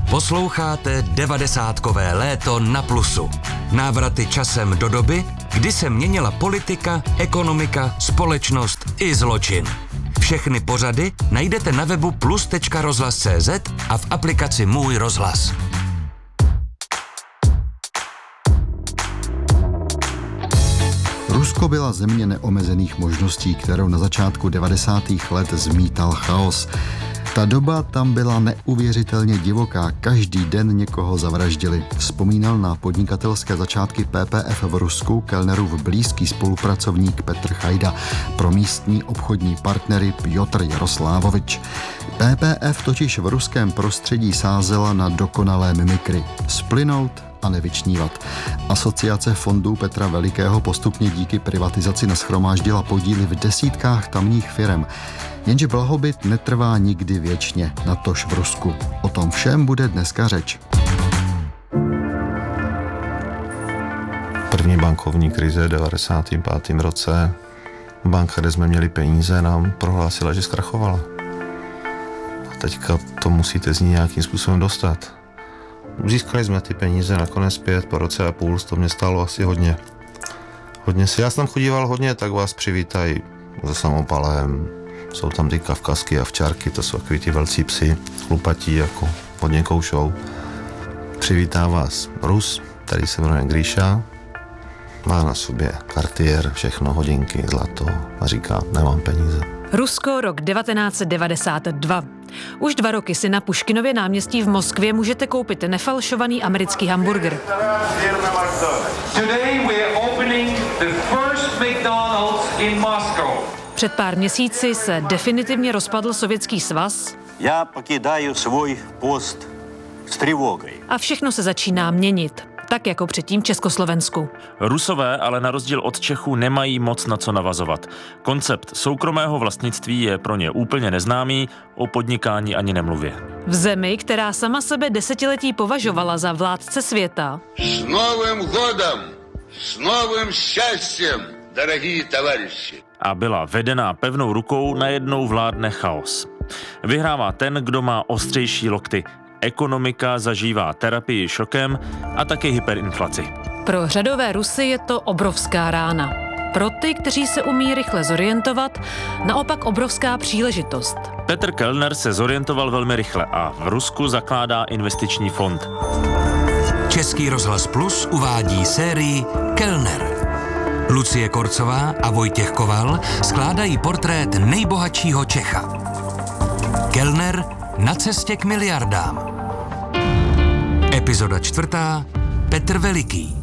Posloucháte 90kové léto na Plusu. Návraty časem do doby, kdy se měnila politika, ekonomika, společnost i zločin. Všechny pořady najdete na webu plus.rozhlas.cz a v aplikaci Můj rozhlas. Rusko byla země neomezených možností, kterou na začátku 90. let zmítal chaos. Ta doba tam byla neuvěřitelně divoká, každý den někoho zavraždili. Vzpomínal na podnikatelské začátky PPF v Rusku Kellnerův blízký spolupracovník Petr Chajda, pro místní obchodní partnery Pjotr Jaroslávovič. PPF totiž v ruském prostředí sázela na dokonalé mimikry. Splynout a nevyčnívat. Asociace fondů Petra Velikého postupně díky privatizaci nashromáždila podíly v desítkách tamních firem. Jenže blahobyt netrvá nikdy věčně, natož v Rusku. O tom všem bude dneska řeč. První bankovní krize v 95. roce. Banka, kde jsme měli peníze, nám prohlásila, že zkrachovala. A teďka to musíte z ní nějakým způsobem dostat. Získali jsme ty peníze nakonec zpět, po roce a půl, to mě stálo asi hodně. Já jsem tam chodíval hodně, tak vás přivítají se samopalem. Jsou tam ty kavkazky a včárky, to jsou takový ty velcí psi, chlupatí, jako hodně koušou. Přivítá vás Rus, který se jmenuje Gríša, má na sobě Cartier, všechno, hodinky, zlato a říká, nemám peníze. Rusko, rok 1992. Už 2 roky si na Puškinově náměstí v Moskvě můžete koupit nefalšovaný americký hamburger. Před pár měsíci se definitivně rozpadl Sovětský svaz. Já покидаю svůj post s trivogou. A všechno se začíná měnit. Tak jako předtím v Československu. Rusové ale na rozdíl od Čechů nemají moc na co navazovat. Koncept soukromého vlastnictví je pro ně úplně neznámý, o podnikání ani nemluvě. V zemi, která sama sebe desetiletí považovala za vládce světa. S novým godem, s novým šťastěm, drahí tovaryši. A byla vedená pevnou rukou, najednou vládne chaos. Vyhrává ten, kdo má ostřejší lokty. Ekonomika zažívá terapii šokem a taky hyperinflaci. Pro řadové Rusy je to obrovská rána. Pro ty, kteří se umí rychle zorientovat, naopak obrovská příležitost. Petr Kellner se zorientoval velmi rychle a v Rusku zakládá investiční fond. Český rozhlas Plus uvádí sérii Kellner. Lucie Korcová a Vojtěch Koval skládají portrét nejbohatšího Čecha. Kellner na cestě k miliardám. Epizoda 4. Petr Veliký.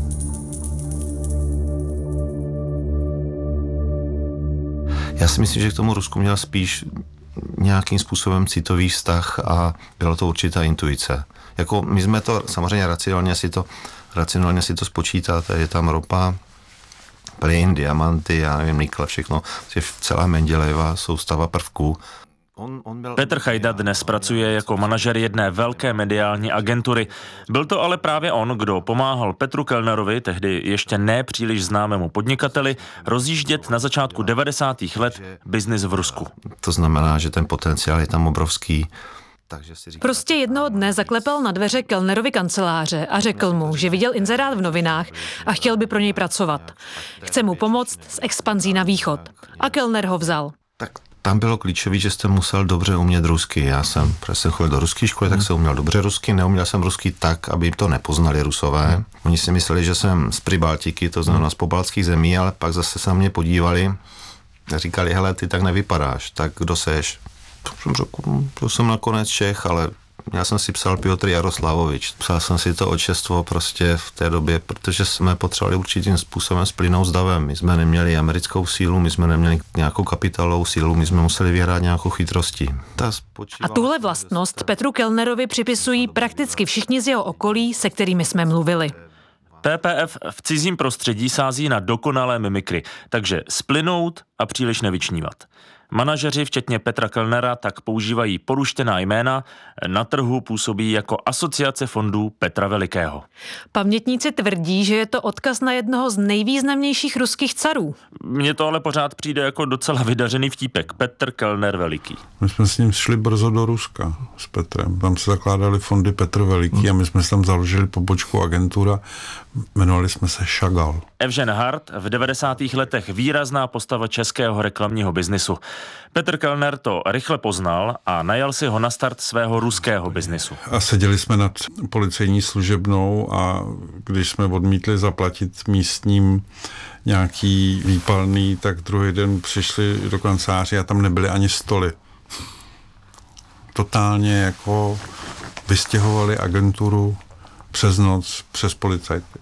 Já si myslím, že k tomu Rusku měl spíš nějakým způsobem citový vztah a byla to určitá intuice. Jako my jsme to samozřejmě racionálně si to spočítáte, je tam ropa, plyn, diamanty, já nevím, nikl, všechno, celá Mendělejeva soustava prvků. Petr Chajda dnes pracuje jako manažer jedné velké mediální agentury. Byl to ale právě on, kdo pomáhal Petru Kellnerovi, tehdy ještě ne příliš známému podnikateli, rozjíždět na začátku 90. let biznis v Rusku. To znamená, že ten potenciál je tam obrovský. Prostě jednoho dne zaklepal na dveře Kellnerovy kanceláře a řekl mu, že viděl inzerát v novinách a chtěl by pro něj pracovat. Chce mu pomoct s expanzí na východ. A Kellner ho vzal. Tak tam bylo klíčové, že jste musel dobře umět rusky. Protože jsem chodil do ruské školy, tak jsem uměl dobře rusky, neuměl jsem rusky tak, aby to nepoznali Rusové. Oni si mysleli, že jsem z Pribaltiky, to znamená z pobaltských zemí, ale pak zase se na mě podívali a říkali, hele, ty tak nevypadáš, tak kdo seš? Jsem řekl, to jsem nakonec Čech, ale já jsem si psal Pjotr Jaroslávovič. Psal jsem si to očestvo prostě v té době, protože jsme potřebovali určitým způsobem splynout s davem. My jsme neměli americkou sílu, my jsme neměli nějakou kapitálovou sílu, my jsme museli vyhrát nějakou chytrostí. A tuhle vlastnost Petru Kellnerovi připisují prakticky všichni z jeho okolí, se kterými jsme mluvili. PPF v cizím prostředí sází na dokonalé mimikry, takže splynout a příliš nevyčnívat. Manažeři, včetně Petra Kellnera, tak používají poruštěná jména, na trhu působí jako asociace fondů Petra Velikého. Pamětníci tvrdí, že je to odkaz na jednoho z nejvýznamnějších ruských carů. Mně to ale pořád přijde jako docela vydařený vtípek. Petr Kellner Veliký. My jsme s ním šli brzo do Ruska s Petrem. Tam se zakládali fondy Petr Veliký a my jsme tam založili pobočku agentura. Jmenovali jsme se Chagall. Evžen Hart, v 90. letech výrazná postava českého reklamního biznisu. Petr Kellner to rychle poznal a najal si ho na start svého ruského biznisu. A seděli jsme nad policejní služebnou a když jsme odmítli zaplatit místním nějaký výpalný, tak druhý den přišli do kanceláře a tam nebyly ani stoly. Totálně jako vystěhovali agenturu přes noc, přes policajty,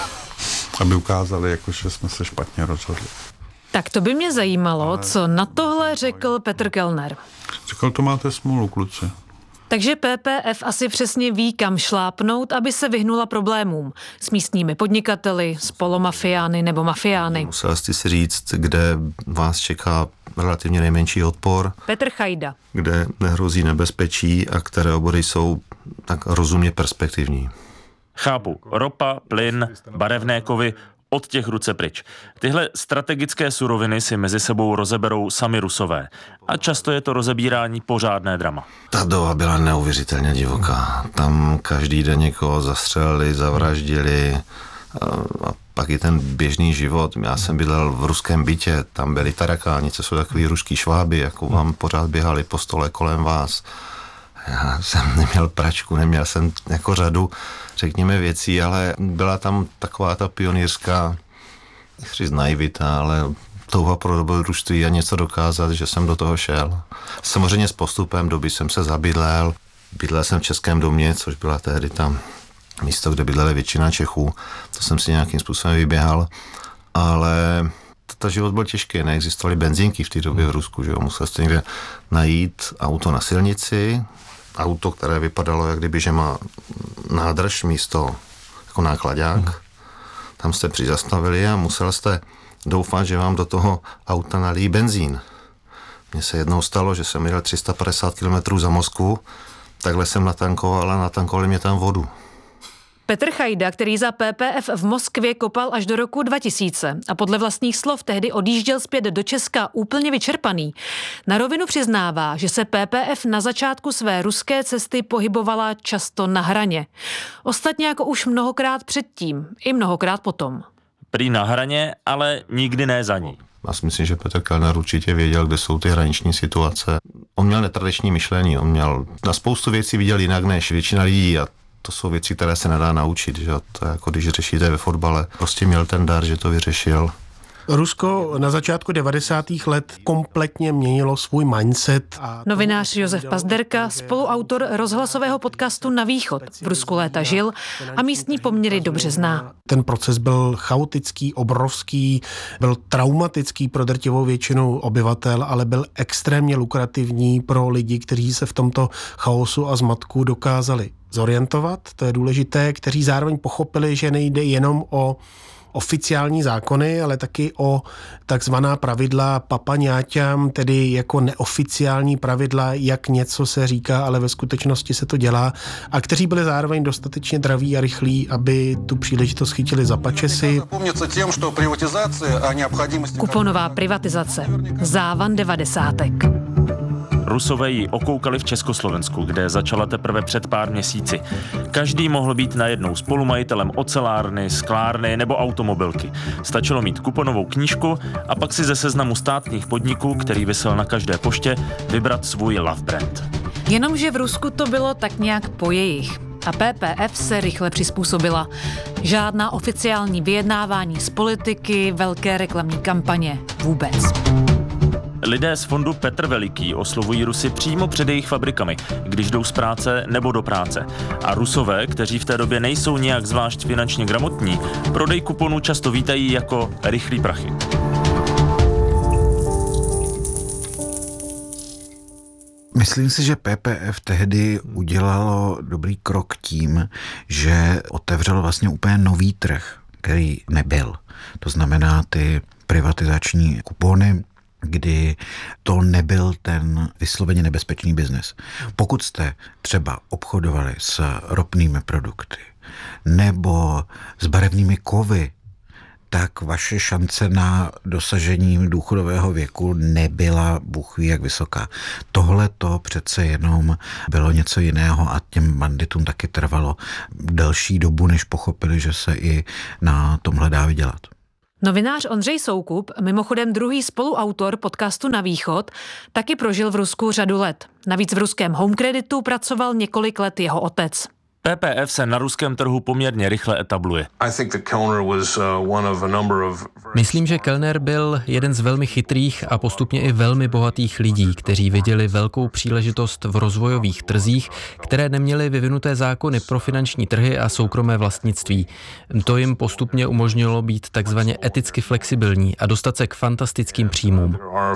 aby ukázali, jako, že jsme se špatně rozhodli. Tak to by mě zajímalo, co na tohle řekl Petr Kellner. Říkal, to máte smůlu, kluci. Takže PPF asi přesně ví, kam šlápnout, aby se vyhnula problémům s místními podnikateli, s polomafiány nebo mafiány. Musel jste si říct, kde vás čeká relativně nejmenší odpor. Petr Chajda. Kde nehrozí nebezpečí a které obory jsou tak rozumně perspektivní. Chápu, ropa, plyn, barevné kovy, od těch ruce pryč. Tyhle strategické suroviny si mezi sebou rozeberou sami Rusové. A často je to rozebírání pořádné drama. Ta doba byla neuvěřitelně divoká. Tam každý den někoho zastřelili, zavraždili a pak i ten běžný život. Já jsem bydlel v ruském bytě, tam byli tarakáni, co jsou takový ruský šváby, jako vám pořád běhali po stole kolem vás. Já jsem neměl pračku, neměl jsem jako řadu, řekněme, věcí, ale byla tam taková ta pionýrská, nechci říct naivita, ale touha pro dobrodružství a něco dokázat, že jsem do toho šel. Samozřejmě s postupem doby jsem se zabydlel. Bydlel jsem v Českém domě, což byla tehdy tam místo, kde bydleli většina Čechů. To jsem si nějakým způsobem vyběhal, ale ta život byl těžký, neexistovaly benzínky v té době v Rusku, že jo? Musel jste někde najít auto na silnici, auto, které vypadalo, jak kdyby, že má nádrž místo jako nákladák. Tam jste přizastavili a musel jste doufat, že vám do toho auta nalíjí benzín. Mně se jednou stalo, že jsem jel 350 km za Moskvu, takhle jsem natankoval a natankovali mě tam vodu. Petr Chajda, který za PPF v Moskvě kopal až do roku 2000 a podle vlastních slov tehdy odjížděl zpět do Česka úplně vyčerpaný, na rovinu přiznává, že se PPF na začátku své ruské cesty pohybovala často na hraně. Ostatně jako už mnohokrát předtím, i mnohokrát potom. Prý na hraně, ale nikdy ne za ní. Já si myslím, že Petr Kellner určitě věděl, kde jsou ty hraniční situace. On měl netradiční myšlení, on měl na spoustu věcí viděl jinak než většina lidí a to jsou věci, které se nedá naučit, že to je jako když řešíte ve fotbale. Prostě měl ten dar, že to vyřešil. Rusko na začátku 90. let kompletně měnilo svůj mindset. Novinář Josef Pazderka, spoluautor rozhlasového podcastu Na východ, v Rusku léta žil a místní poměry dobře zná. Ten proces byl chaotický, obrovský, byl traumatický pro drtivou většinu obyvatel, ale byl extrémně lukrativní pro lidi, kteří se v tomto chaosu a zmatku dokázali zorientovat, to je důležité, kteří zároveň pochopili, že nejde jenom o oficiální zákony, ale taky o takzvaná pravidla papaňáťam, tedy jako neoficiální pravidla, jak něco se říká, ale ve skutečnosti se to dělá, a kteří byli zároveň dostatečně draví a rychlí, aby tu příležitost chytili za pačesy. Kuponová privatizace. Závan 90. Rusové ji okoukali v Československu, kde začala teprve před pár měsíci. Každý mohl být najednou spolumajitelem ocelárny, sklárny nebo automobilky. Stačilo mít kuponovou knížku a pak si ze seznamu státních podniků, který visel na každé poště, vybrat svůj love brand. Jenomže v Rusku to bylo tak nějak po jejich. A PPF se rychle přizpůsobila. Žádná oficiální vyjednávání z politiky, velké reklamní kampaně, vůbec. Lidé z fondu Petr Veliký oslovují Rusy přímo před jejich fabrikami, když jdou z práce nebo do práce. A Rusové, kteří v té době nejsou nějak zvlášť finančně gramotní, prodej kuponů často vítají jako rychlý prachy. Myslím si, že PPF tehdy udělalo dobrý krok tím, že otevřelo vlastně úplně nový trh, který nebyl. To znamená ty privatizační kupony, kdy to nebyl ten vysloveně nebezpečný biznes. Pokud jste třeba obchodovali s ropnými produkty nebo s barevnými kovy, tak vaše šance na dosažení důchodového věku nebyla bůh ví jak vysoká. Tohle to přece jenom bylo něco jiného a těm banditům taky trvalo delší dobu, než pochopili, že se i na tomhle dá vydělat. Novinář Ondřej Soukup, mimochodem druhý spoluautor podcastu Na východ, taky prožil v Rusku řadu let. Navíc v ruském Home Creditu pracoval několik let jeho otec. PPF se na ruském trhu poměrně rychle etabluje. Myslím, že Kellner byl jeden z velmi chytrých a postupně i velmi bohatých lidí, kteří viděli velkou příležitost v rozvojových trzích, které neměly vyvinuté zákony pro finanční trhy a soukromé vlastnictví. To jim postupně umožnilo být takzvaně eticky flexibilní a dostat se k fantastickým příjmům.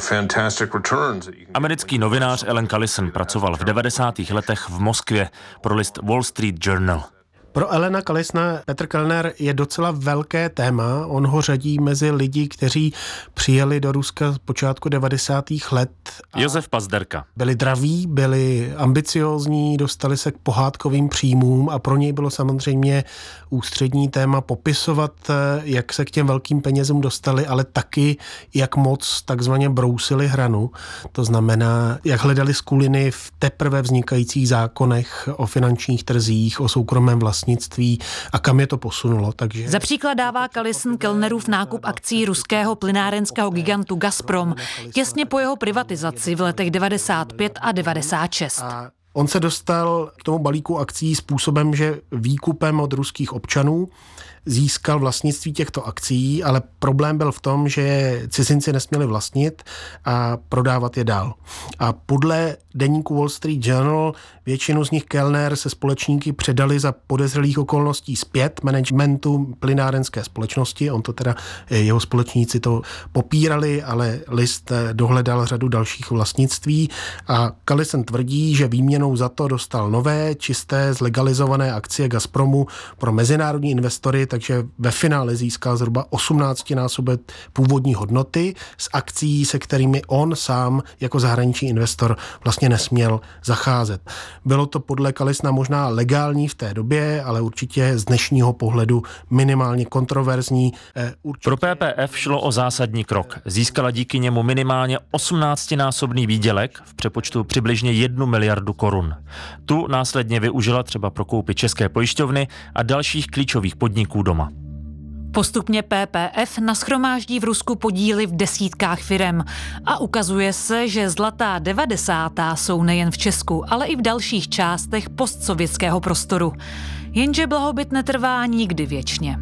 Americký novinář Alan Callison pracoval v 90. letech v Moskvě pro list Wall Street Journal. Pro Alana Callisona Petr Kellner je docela velké téma. On ho řadí mezi lidi, kteří přijeli do Ruska z počátku 90. let. Josef Pazderka. Byli draví, byli ambiciózní, dostali se k pohádkovým příjmům a pro něj bylo samozřejmě ústřední téma popisovat, jak se k těm velkým penězům dostali, ale taky, jak moc takzvaně brousili hranu. To znamená, jak hledali skuliny v teprve vznikajících zákonech o finančních trzích, o soukromém vlastnictví a kam je to posunulo. Takže... Za příklad dává Callison Kellnerův nákup akcí ruského plynárenského gigantu Gazprom těsně po jeho privatizaci v letech 95 a 96. On se dostal k tomu balíku akcí způsobem, že výkupem od ruských občanů získal vlastnictví těchto akcií, ale problém byl v tom, že cizinci nesměli vlastnit a prodávat je dál. A podle deníku Wall Street Journal většinu z nich Kellner se společníky předali za podezřelých okolností zpět managementu plynárenské společnosti. On to teda, jeho společníci to popírali, ale list dohledal řadu dalších vlastnictví a Callison tvrdí, že výměnou za to dostal nové, čisté, zlegalizované akcie Gazpromu pro mezinárodní investory, takže ve finále získal zhruba 18násobek původní hodnoty z akcí, se kterými on sám jako zahraniční investor vlastně nesměl zacházet. Bylo to podle Callisona možná legální v té době, ale určitě z dnešního pohledu minimálně kontroverzní. Pro PPF šlo o zásadní krok. Získala díky němu minimálně 18násobný výdělek v přepočtu přibližně 1 miliardu korun. Tu následně využila třeba pro koupy České pojišťovny a dalších klíčových podniků doma. Postupně PPF nashromáždí v Rusku podíly v desítkách firem a ukazuje se, že zlatá 90. jsou nejen v Česku, ale i v dalších částech postsovětského prostoru. Jenže blahobyt netrvá nikdy věčně.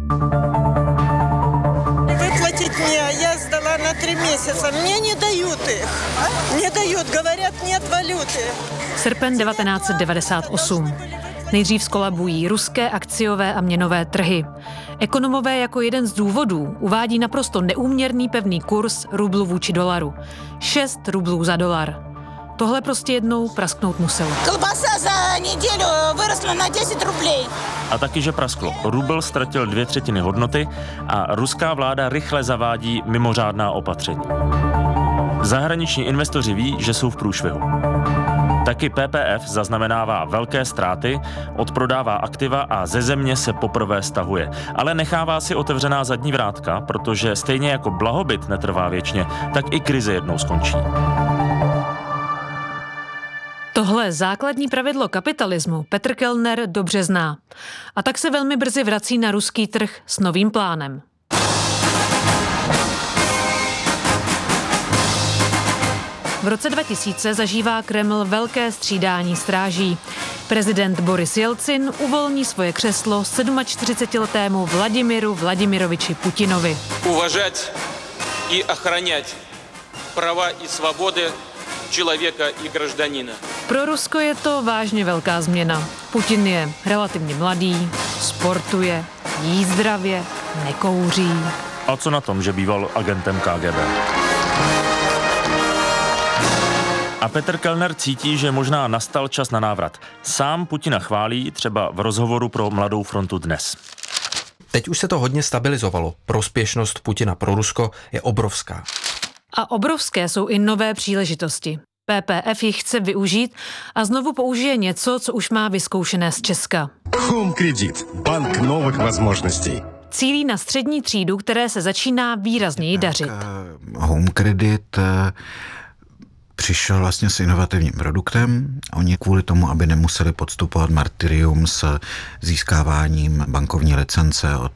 Vyplatit mě, já zdala na 3 měsíce, mě nedají их. Nedají, говорят, нет valuty. Srpen 1998. Nejdřív skolabují ruské akciové a měnové trhy. Ekonomové jako jeden z důvodů uvádí naprosto neúměrný pevný kurz rublu vůči dolaru. 6 rublů za dolar. Tohle prostě jednou prasknout muselo. Kolbasa za neděli vyrostla na 10 rublí. A taky, že prasklo. Rubl ztratil 2/3 hodnoty a ruská vláda rychle zavádí mimořádná opatření. Zahraniční investoři ví, že jsou v průšvihu. Taky PPF zaznamenává velké ztráty, odprodává aktiva a ze země se poprvé stahuje. Ale nechává si otevřená zadní vrátka, protože stejně jako blahobyt netrvá věčně, tak i krize jednou skončí. Tohle základní pravidlo kapitalismu Petr Kellner dobře zná. A tak se velmi brzy vrací na ruský trh s novým plánem. V roce 2000 zažívá Kreml velké střídání stráží. Prezident Boris Jelcin uvolní svoje křeslo 47letému Vladimiru Vladimiroviči Putinovi. Uvažat i ochránit práva i svobody člověka i graždanina. Pro Rusko je to vážně velká změna. Putin je relativně mladý, sportuje, jí zdravě, nekouří. A co na tom, že býval agentem KGB? A Petr Kellner cítí, že možná nastal čas na návrat. Sám Putina chválí třeba v rozhovoru pro Mladou frontu Dnes. Teď už se to hodně stabilizovalo. Prospěšnost Putina pro Rusko je obrovská. A obrovské jsou i nové příležitosti. PPF jich chce využít a znovu použije něco, co už má vyzkoušené z Česka. Home Credit, bank nových možností. Cílí na střední třídu, které se začíná výrazněji dařit. Home Credit přišel vlastně s inovativním produktem. Oni kvůli tomu, aby nemuseli podstupovat martyrium s získáváním bankovní licence od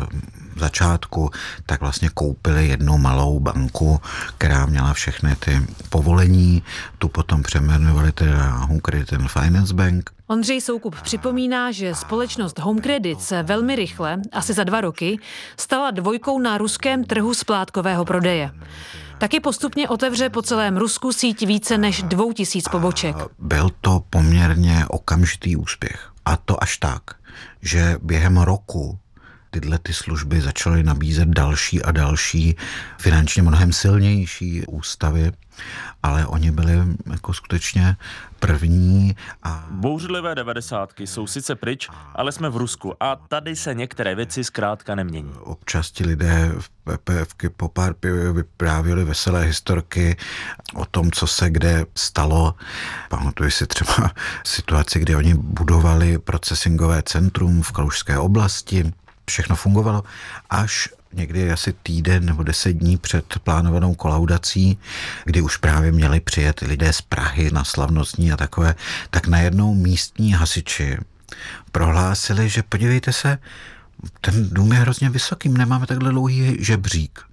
začátku, tak vlastně koupili jednu malou banku, která měla všechny ty povolení. Tu potom přejmenovali teda Home Credit and Finance Bank. Ondřej Soukup připomíná, že společnost Home Credit se velmi rychle, asi za 2 roky, stala dvojkou na ruském trhu splátkového prodeje. Taky postupně otevře po celém Rusku síť více než 2000 poboček. Byl to poměrně okamžitý úspěch. A to až tak, že během roku tyhle ty služby začaly nabízet další a další finančně mnohem silnější ústavy, ale oni byli jako skutečně první. Bouřlivé 90. jsou sice pryč, ale jsme v Rusku a tady se některé věci zkrátka nemění. Občas ti lidé v PPFky po pár pivě vyprávěli veselé historky o tom, co se kde stalo. Pamatuji si třeba situaci, kdy oni budovali procesingové centrum v Kalužské oblasti. Všechno fungovalo až někdy asi týden nebo 10 dní před plánovanou kolaudací, kdy už právě měli přijet lidé z Prahy na slavnostní a takové, tak najednou místní hasiči prohlásili, že podívejte se, ten dům je hrozně vysoký, nemáme takhle dlouhý žebřík.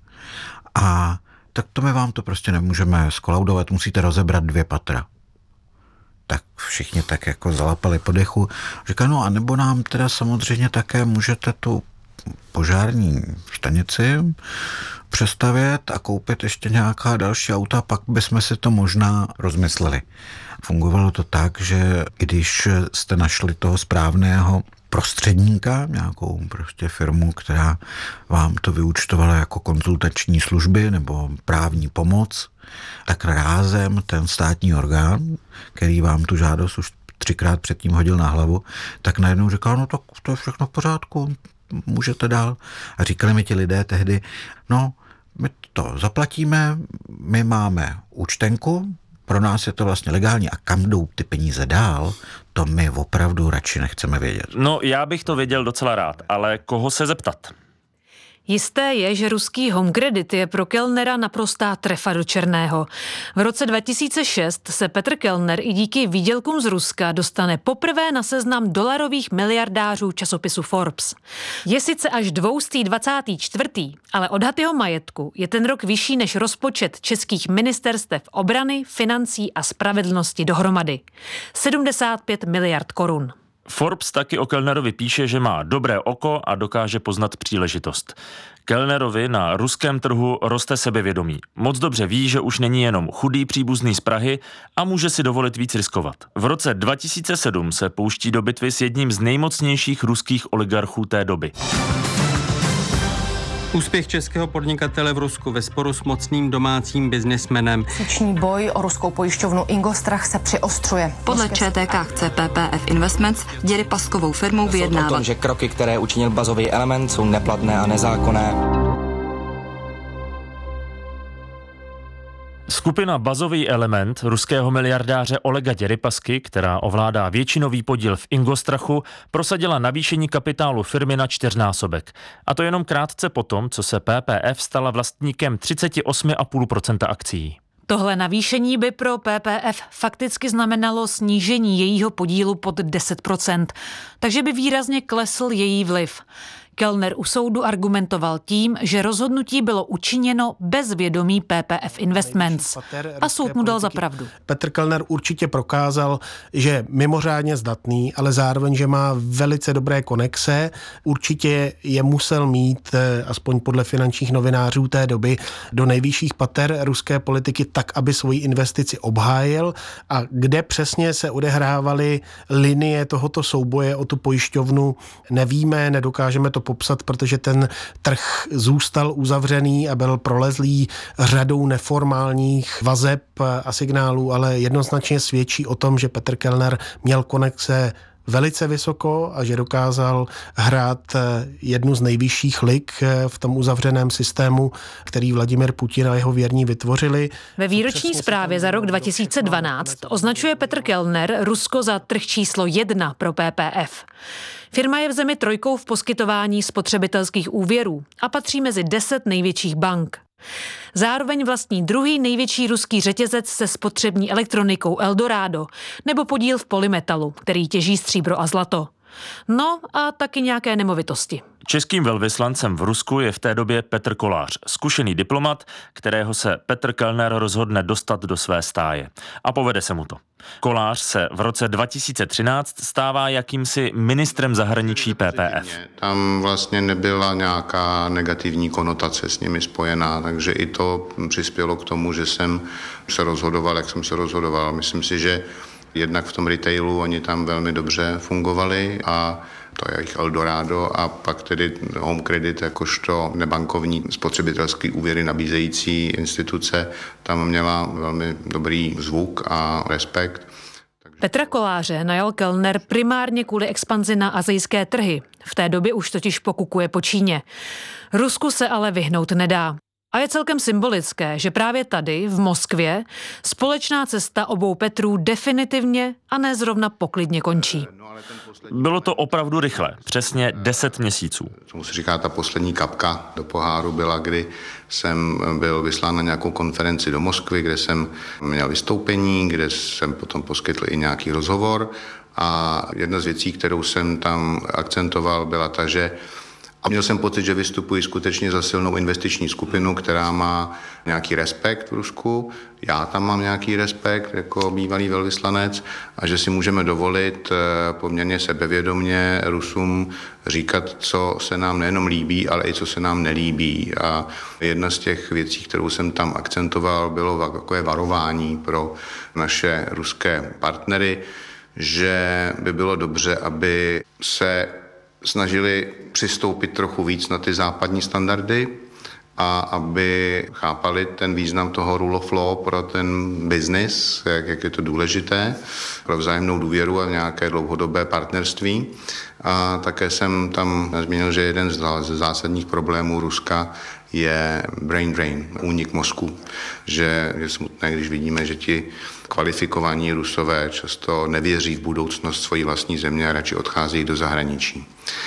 A tak to my vám to prostě nemůžeme skolaudovat, musíte rozebrat 2 patra. Tak všichni tak jako zalapali po dechu. Říká, no a nebo nám teda samozřejmě také můžete tu požární stanici přestavět a koupit ještě nějaká další auta, pak bychom si to možná rozmysleli. Fungovalo to tak, že když jste našli toho správného prostředníka, nějakou prostě firmu, která vám to vyúčtovala jako konzultační služby nebo právní pomoc, tak rázem ten státní orgán, který vám tu žádost už 3krát předtím hodil na hlavu, tak najednou říkal, no tak to je všechno v pořádku, můžete dál. A říkali mi ti lidé tehdy, no my to zaplatíme, my máme účtenku, pro nás je to vlastně legální a kam jdou ty peníze dál, to my opravdu radši nechceme vědět. No, já bych to věděl docela rád, ale koho se zeptat? Jisté je, že ruský Home Credit je pro Kellnera naprostá trefa do černého. V roce 2006 se Petr Kellner i díky výdělkům z Ruska dostane poprvé na seznam dolarových miliardářů časopisu Forbes. Je sice až 224., ale odhad jeho majetku je ten rok vyšší než rozpočet českých ministerstev obrany, financí a spravedlnosti dohromady. 75 miliard korun. Forbes taky o Kellnerovi píše, že má dobré oko a dokáže poznat příležitost. Kellnerovi na ruském trhu roste sebevědomí. Moc dobře ví, že už není jenom chudý příbuzný z Prahy a může si dovolit víc riskovat. V roce 2007 se pouští do bitvy s jedním z nejmocnějších ruských oligarchů té doby. Úspěch českého podnikatele v Rusku ve sporu s mocným domácím biznesmenem. Měsíční boj o ruskou pojišťovnu Ingostrach se přiostřuje. Podle ČTK chce PPF Investments děry paskovou firmou vyjednávat. O tom, že kroky, které učinil Bazový element, jsou neplatné a nezákonné. Skupina Bazový element ruského miliardáře Olega Děrypasky, která ovládá většinový podíl v Ingostrachu, prosadila navýšení kapitálu firmy na 4násobek. A to jenom krátce potom, co se PPF stala vlastníkem 38,5% akcií. Tohle navýšení by pro PPF fakticky znamenalo snížení jejího podílu pod 10%, takže by výrazně klesl její vliv. Kellner u soudu argumentoval tím, že rozhodnutí bylo učiněno bez vědomí PPF Investments. A soud mu dal za pravdu. Petr Kellner určitě prokázal, že je mimořádně zdatný, ale zároveň, že má velice dobré konexe. Určitě je musel mít, aspoň podle finančních novinářů té doby, do nejvyšších pater ruské politiky tak, aby svoji investici obhájil. A kde přesně se odehrávaly linie tohoto souboje o tu pojišťovnu, nevíme, nedokážeme to popsat, protože ten trh zůstal uzavřený a byl prolezlý řadou neformálních vazeb a signálů, ale jednoznačně svědčí o tom, že Petr Kellner měl konexe velice vysoko a že dokázal hrát jednu z nejvyšších lig v tom uzavřeném systému, který Vladimir Putin a jeho věrní vytvořili. Ve výroční zprávě za rok 2012 označuje Petr Kellner Rusko za trh číslo 1 pro PPF. Firma je v zemi trojkou v poskytování spotřebitelských úvěrů a patří mezi 10 největších bank. Zároveň vlastní druhý největší ruský řetězec se spotřební elektronikou Eldorado nebo podíl v Polymetalu, který těží stříbro a zlato. No a taky nějaké nemovitosti. Českým velvyslancem v Rusku je v té době Petr Kolář, zkušený diplomat, kterého se Petr Kellner rozhodne dostat do své stáje. A povede se mu to. Kolář se v roce 2013 stává jakýmsi ministrem zahraničí PPF. Tam vlastně nebyla nějaká negativní konotace s nimi spojená, takže i to přispělo k tomu, že jsem se rozhodoval, jak jsem se rozhodoval. Myslím si, že jednak v tom retailu oni tam velmi dobře fungovali a to je jejich Eldorado a pak tedy Home Credit jakožto nebankovní spotřebitelský úvěry nabízející instituce tam měla velmi dobrý zvuk a respekt. Petra Koláře najal Kellner primárně kvůli expanzi na asijské trhy. V té době už totiž pokukuje po Číně. Rusku se ale vyhnout nedá. A je celkem symbolické, že právě tady, v Moskvě, společná cesta obou Petrů definitivně a ne zrovna poklidně končí. Bylo to opravdu rychle, přesně 10 měsíců. Tomu se říká ta poslední kapka do poháru byla, kdy jsem byl vyslán na nějakou konferenci do Moskvy, kde jsem měl vystoupení, kde jsem potom poskytl i nějaký rozhovor a jedna z věcí, kterou jsem tam akcentoval, byla ta, že a měl jsem pocit, že vystupuji skutečně za silnou investiční skupinu, která má nějaký respekt v Rusku. Já tam mám nějaký respekt jako bývalý velvyslanec a že si můžeme dovolit poměrně sebevědomně Rusům říkat, co se nám nejenom líbí, ale i co se nám nelíbí. A jedna z těch věcí, kterou jsem tam akcentoval, bylo takové varování pro naše ruské partnery, že by bylo dobře, aby se snažili přistoupit trochu víc na ty západní standardy a aby chápali ten význam toho rule of law pro ten biznis, jak je to důležité, pro vzájemnou důvěru a nějaké dlouhodobé partnerství. A také jsem tam zmínil, že jeden z zásadních problémů Ruska je brain drain, únik mozku. Že je smutné, když vidíme, že ti kvalifikovaní Rusové často nevěří v budoucnost svojí vlastní země a radši odcházejí do zahraničí.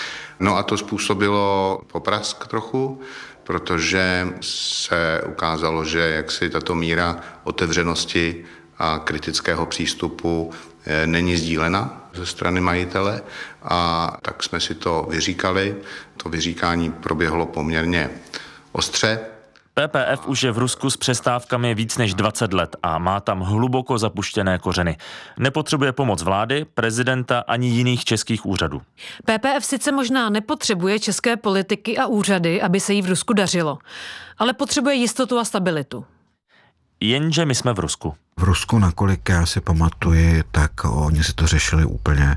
No a to způsobilo poprask trochu, protože se ukázalo, že jaksi tato míra otevřenosti a kritického přístupu není sdílena ze strany majitele a tak jsme si to vyříkali. To vyříkání proběhlo poměrně ostře. PPF už je v Rusku s přestávkami víc než 20 let a má tam hluboko zapuštěné kořeny. Nepotřebuje pomoc vlády, prezidenta ani jiných českých úřadů. PPF sice možná nepotřebuje české politiky a úřady, aby se jí v Rusku dařilo, ale potřebuje jistotu a stabilitu. Jenže my jsme v Rusku. V Rusku, nakolik já si pamatuji, tak oni si to řešili úplně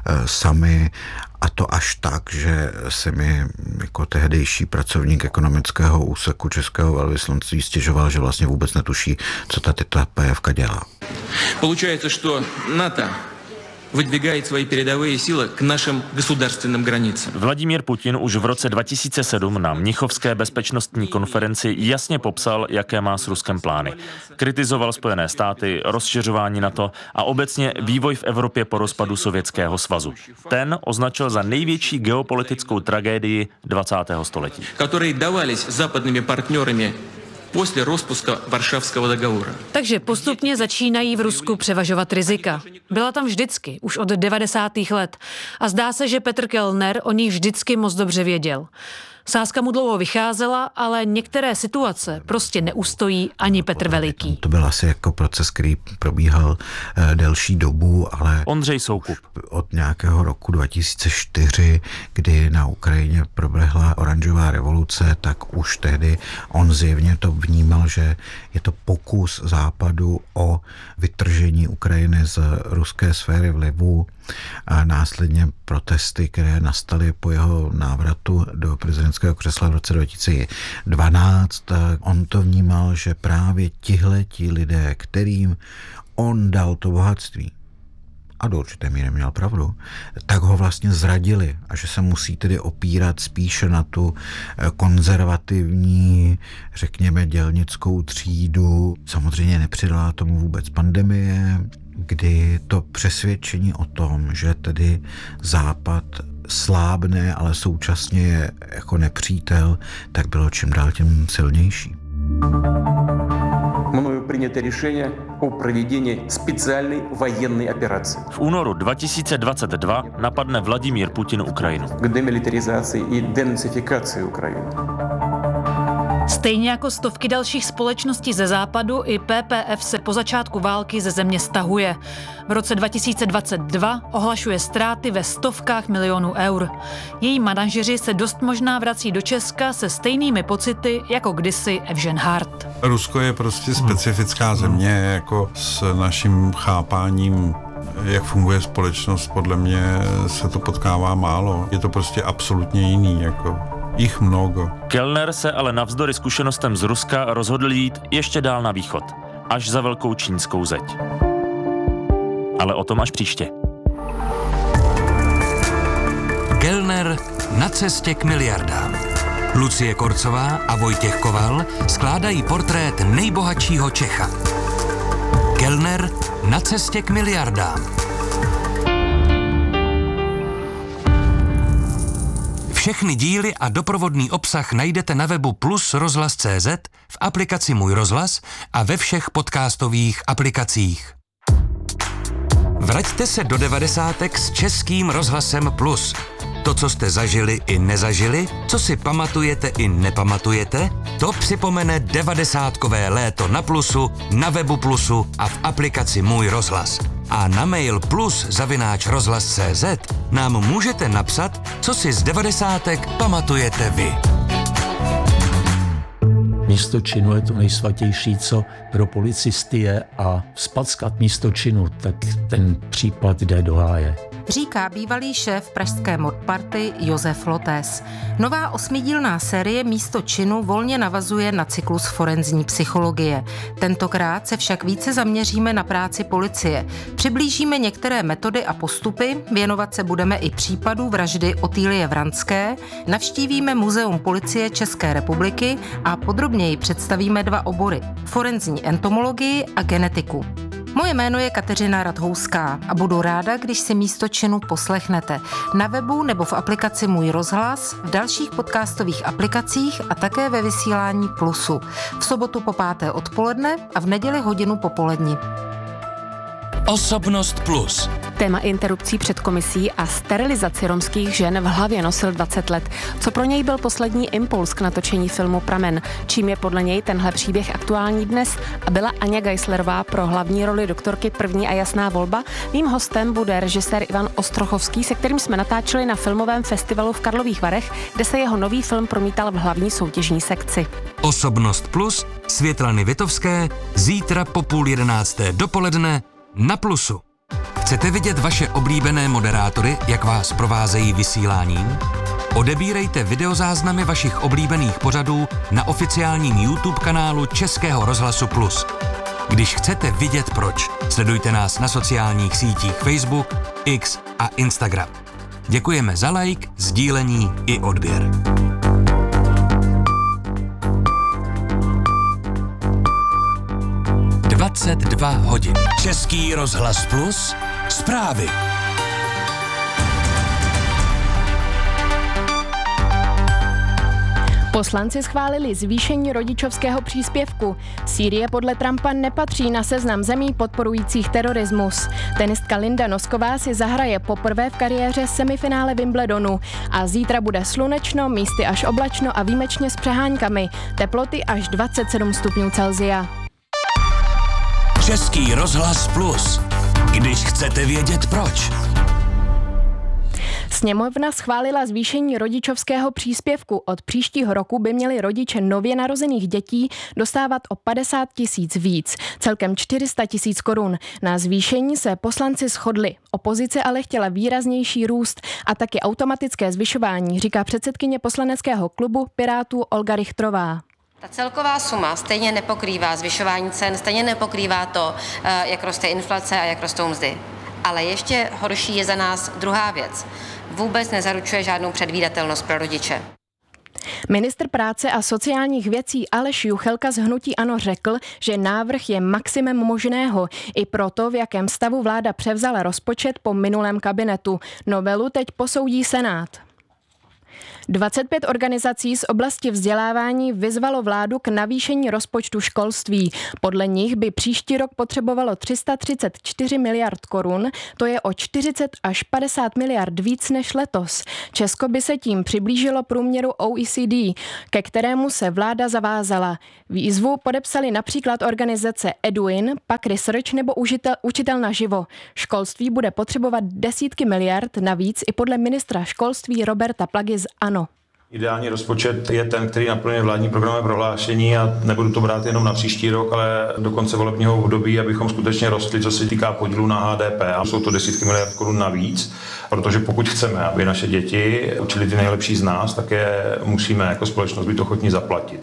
sami a to až tak, že se mi jako tehdejší pracovník ekonomického úseku českého velvyslanství stěžoval, že vlastně vůbec netuší, co ta PFK dělá. Получается, что НАТО выдвигает свои передовые силы к нашим государственным границам. Vladimír Putin už v roce 2007 na Mnichovské bezpečnostní konferenci jasně popsal, jaké má s Ruskem plány. Kritizoval Spojené státy, rozšiřování NATO a obecně vývoj v Evropě po rozpadu Sovětského svazu. Ten označil za největší geopolitickou tragédii 20. století. Которые давались западными партнерами после распуска Варшавского договора. Takže postupně začínají v Rusku převažovat rizika. Byla tam vždycky, už od 90. let. A zdá se, že Petr Kellner o nich vždycky moc dobře věděl. Sázka mu dlouho vycházela, ale některé situace prostě neustojí ani Petr Veliký. To byl asi jako proces, který probíhal delší dobu, ale Ondřej Soukup. Od nějakého roku 2004, kdy na Ukrajině proběhla oranžová revoluce, tak už tehdy on zjevně to vnímal, že je to pokus Západu o vytržení Ukrajiny z ruské sféry vlivu a následně protesty, které nastaly po jeho návratu do prezidentského křesla v roce 2012. On to vnímal, že právě tihleti lidé, kterým on dal to bohatství, a do určité míry měl pravdu, tak ho vlastně zradili a že se musí tedy opírat spíše na tu konzervativní, řekněme, dělnickou třídu. Samozřejmě nepřidala tomu vůbec pandemie, kdy to přesvědčení o tom, že tedy Západ slábne, ale současně je jako nepřítel, tak bylo čím dál tím silnější. Мною принято решение о проведении специальной военной операции. V únoru 2022 napadne Vladimír Putin Ukrajinu. K demilitarizaci i denacifikaci Ukrajiny. Stejně jako stovky dalších společností ze západu, i PPF se po začátku války ze země stahuje. V roce 2022 ohlašuje ztráty ve stovkách milionů eur. Její manažeři se dost možná vrací do Česka se stejnými pocity jako kdysi Evžen Hart. Rusko je prostě specifická země, jako s naším chápáním, jak funguje společnost, podle mě se to potkává málo. Je to prostě absolutně jiný, jako jich mnoho. Kellner se ale navzdory zkušenostem z Ruska rozhodl jít ještě dál na východ, až za velkou čínskou zeď. Ale o tom až příště. Kellner na cestě k miliardám. Lucie Korcová a Vojtěch Koval skládají portrét nejbohatšího Čecha. Kellner na cestě k miliardám. Všechny díly a doprovodný obsah najdete na webu Plus rozhlas.cz, v aplikaci Můj rozhlas a ve všech podcastových aplikacích. Vraťte se do 90. s Českým rozhlasem Plus. To, co jste zažili i nezažili, co si pamatujete i nepamatujete, to připomene 90kové léto na Plusu, na webu Plusu a v aplikaci Můj rozhlas. A na mail plus@rozhlas.cz nám můžete napsat, co si z 90. pamatujete vy. Místo činu je to nejsvatější, co pro policisty je, a zpackat místo činu, tak ten případ jde do háje. Říká bývalý šéf pražské modparty Josef Lotés. Nová 8dílná série Místo činu volně navazuje na cyklus forenzní psychologie. Tentokrát se však více zaměříme na práci policie. Přiblížíme některé metody a postupy, věnovat se budeme i případu vraždy Otýlie Vranské, navštívíme Muzeum policie České republiky a podrobněji představíme 2 obory: forenzní entomologii a genetiku. Moje jméno je Kateřina Radhouská a budu ráda, když si Místo činu poslechnete na webu nebo v aplikaci Můj rozhlas, v dalších podcastových aplikacích a také ve vysílání Plusu. V sobotu po 5. odpoledne a v neděli hodinu popolední. Osobnost Plus. Téma interrupcí před komisí a sterilizaci romských žen v hlavě nosil 20 let. Co pro něj byl poslední impuls k natočení filmu Pramen? Čím je podle něj tenhle příběh aktuální dnes? A byla Aňa Geislerová pro hlavní roli doktorky První a jasná volba? Mým hostem bude režisér Ivan Ostrochovský, se kterým jsme natáčeli na filmovém festivalu v Karlových Varech, kde se jeho nový film promítal v hlavní soutěžní sekci. Osobnost Plus Světlany Vitovské zítra po 10:30 dopoledne na Plusu. Chcete vidět vaše oblíbené moderátory, jak vás provázejí vysíláním? Odebírejte videozáznamy vašich oblíbených pořadů na oficiálním YouTube kanálu Českého rozhlasu Plus. Když chcete vidět proč, sledujte nás na sociálních sítích Facebook, X a Instagram. Děkujeme za like, sdílení i odběr. hodin. Český rozhlas Plus. Zprávy. Poslanci schválili zvýšení rodičovského příspěvku. Sýrie podle Trumpa nepatří na seznam zemí podporujících terorismus. Tenistka Linda Nosková si zahraje poprvé v kariéře semifinále Wimbledonu. A zítra bude slunečno, místy až oblačno a výjimečně s přeháňkami. Teploty až 27 stupňů Celsia. Český rozhlas Plus. Když chcete vědět proč. Sněmovna schválila zvýšení rodičovského příspěvku. Od příštího roku by měli rodiče nově narozených dětí dostávat o 50 000 víc, celkem 400 000 korun. Na zvýšení se poslanci shodli. Opozice ale chtěla výraznější růst a taky automatické zvyšování, říká předsedkyně poslaneckého klubu Pirátů Olga Richtrová. Ta celková suma stejně nepokrývá zvyšování cen, stejně nepokrývá to, jak roste inflace a jak rostou mzdy. Ale ještě horší je za nás druhá věc. Vůbec nezaručuje žádnou předvídatelnost pro rodiče. Ministr práce a sociálních věcí Aleš Juchelka z hnutí ANO řekl, že návrh je maximem možného, i proto, v jakém stavu vláda převzala rozpočet po minulém kabinetu. Novelu teď posoudí Senát. 25 organizací z oblasti vzdělávání vyzvalo vládu k navýšení rozpočtu školství. Podle nich by příští rok potřebovalo 334 miliard korun, to je o 40 až 50 miliard víc než letos. Česko by se tím přiblížilo průměru OECD, ke kterému se vláda zavázala. Výzvu podepsali například organizace Eduin, PAK Research nebo Učitel naživo. Školství bude potřebovat desítky miliard, navíc i podle ministra školství Roberta Plagy z ANO. Ideální rozpočet je ten, který naplňuje vládní programové prohlášení a nebudu to brát jenom na příští rok, ale do konce volebního období, abychom skutečně rostli, co se týká podílu na HDP. A jsou to desítky miliard korun navíc, protože pokud chceme, aby naše děti učili ty nejlepší z nás, tak je musíme jako společnost být ochotní zaplatit.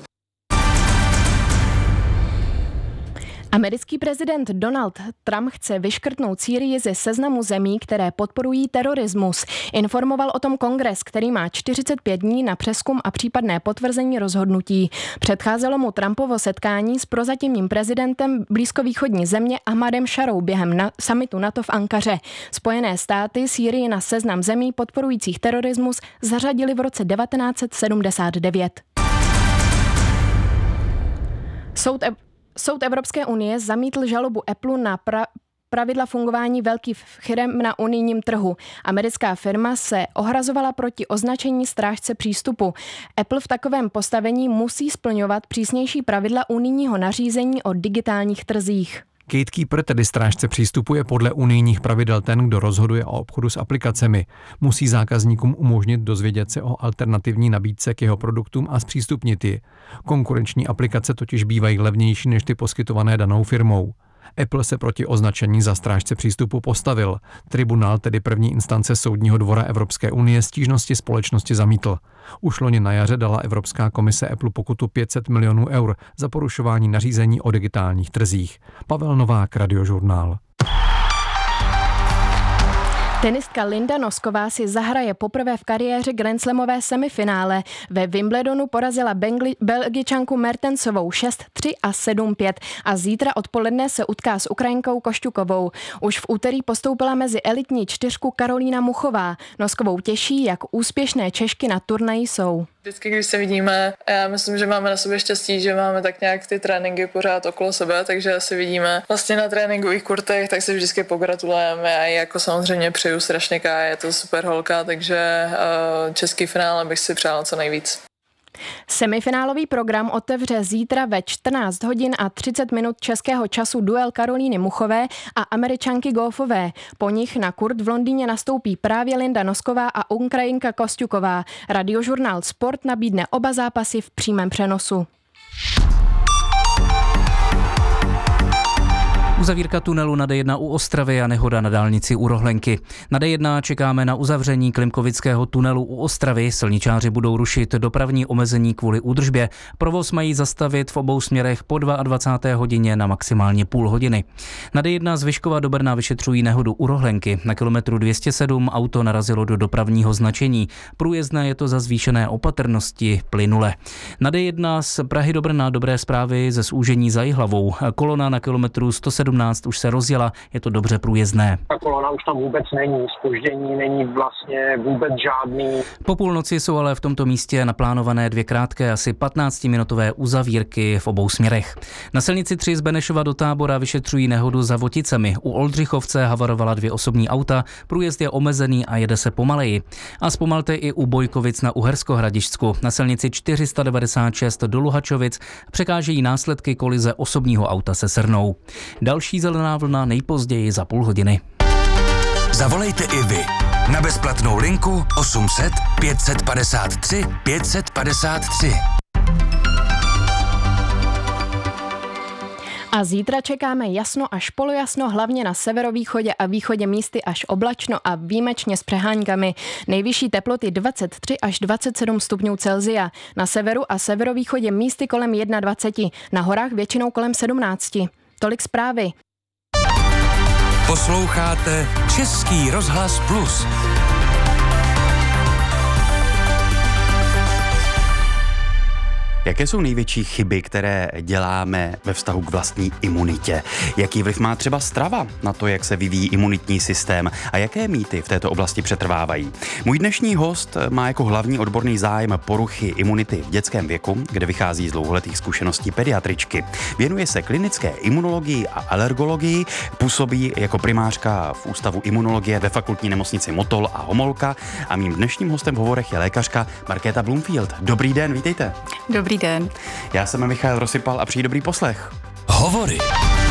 Americký prezident Donald Trump chce vyškrtnout Sýrii ze seznamu zemí, které podporují terorismus. Informoval o tom kongres, který má 45 dní na přezkum a případné potvrzení rozhodnutí. Předcházelo mu Trumpovo setkání s prozatímním prezidentem blízkovýchodní země Ahmadem Šarou během summitu NATO v Ankaře. Spojené státy Sýrii na seznam zemí podporujících terorismus zařadili v roce 1979. Soud Evropské unie zamítl žalobu Apple na pravidla fungování velkých firem na unijním trhu. Americká firma se ohrazovala proti označení strážce přístupu. Apple v takovém postavení musí splňovat přísnější pravidla unijního nařízení o digitálních trzích. Gatekeeper, tedy strážce přístupu, je podle unijních pravidel ten, kdo rozhoduje o obchodu s aplikacemi. Musí zákazníkům umožnit dozvědět se o alternativní nabídce k jeho produktům a zpřístupnit ji. Konkurenční aplikace totiž bývají levnější než ty poskytované danou firmou. Apple se proti označení za strážce přístupu postavil. Tribunál, tedy první instance Soudního dvora Evropské unie, stížnosti společnosti zamítl. Už loni na jaře dala Evropská komise Apple pokutu 500 milionů eur za porušování nařízení o digitálních trzích. Pavel Novák, Radiožurnál. Tenistka Linda Nosková si zahraje poprvé v kariéře grandslamové semifinále. Ve Wimbledonu porazila Belgičanku Mertensovou 6-3 a 7-5 a zítra odpoledne se utká s Ukrajinkou Košťukovou. Už v úterý postoupila mezi elitní čtyřku Karolína Muchová. Noskovou těší, jak úspěšné Češky na turnaji jsou. Vždycky, když se vidíme, já myslím, že máme na sobě štěstí, že máme tak nějak ty tréninky pořád okolo sebe, takže se vidíme vlastně na tréninkových kurtech, tak se vždycky pogratulujeme a jako samozřejmě přeju strašně Káje, je to super holka, takže český finále bych si přála co nejvíc. Semifinálový program otevře zítra ve 14 hodin a 30 minut českého času duel Karolíny Muchové a Američanky Goffové. Po nich na kurt v Londýně nastoupí právě Linda Nosková a Ukrajinka Košťuková. Radiožurnál Sport nabídne oba zápasy v přímém přenosu. Uzavírka tunelu na D1 u Ostravy a nehoda na dálnici u Rohlenky. Na D1 čekáme na uzavření Klimkovického tunelu u Ostravy. Silničáři budou rušit dopravní omezení kvůli údržbě. Provoz mají zastavit v obou směrech po 22. hodině na maximálně půl hodiny. Na D1 z Vyškova do Brna vyšetřují nehodu u Rohlenky. Na kilometru 207 auto narazilo do dopravního značení. Průjezdné je to za zvýšené opatrnosti plynule. Na D1 z Prahy do Brna dobré zprávy ze zúžení za Jihlavou. Kolona na kilometru 117 už se rozjela, je to dobře průjezdné. Ta kolona už tam vůbec není, zpoždění není vlastně vůbec žádný. Po půlnoci jsou ale v tomto místě naplánované dvě krátké, asi 15-minutové uzavírky v obou směrech. Na silnici 3 z Benešova do Tábora vyšetřují nehodu za Voticemi. U Oldřichovce havarovala 2 osobní auta, průjezd je omezený a jede se pomaleji. A zpomalte i u Bojkovic na Uherskohradišťsku. Na silnici 496 do Luhačovic překážejí následky kolize osobního auta se srnou. Další zelená vlna nejpozději za půl hodiny. Zavolejte i vy na bezplatnou linku 800 553 553. A zítra čekáme jasno až polojasno, hlavně na severovýchodě a východě místy až oblačno a výjimečně s přeháňkami. Nejvyšší teploty 23 až 27 stupňů Celsia. Na severu a severovýchodě místy kolem 21, na horách většinou kolem 17. Tolik zprávy. Posloucháte Český rozhlas Plus. Jaké jsou největší chyby, které děláme ve vztahu k vlastní imunitě? Jaký vliv má třeba strava na to, jak se vyvíjí imunitní systém a jaké mýty v této oblasti přetrvávají? Můj dnešní host má jako hlavní odborný zájem poruchy imunity v dětském věku, kde vychází z dlouholetých zkušeností pediatričky. Věnuje se klinické imunologii a alergologii, působí jako primářka v Ústavu imunologie ve Fakultní nemocnici Motol a Homolka a mým dnešním hostem v hovorech je lékařka Markéta Blumfield. Dobrý den, vítejte. Dobrý den. Já jsem Michal Rosypal a přeji dobrý poslech. Hovory.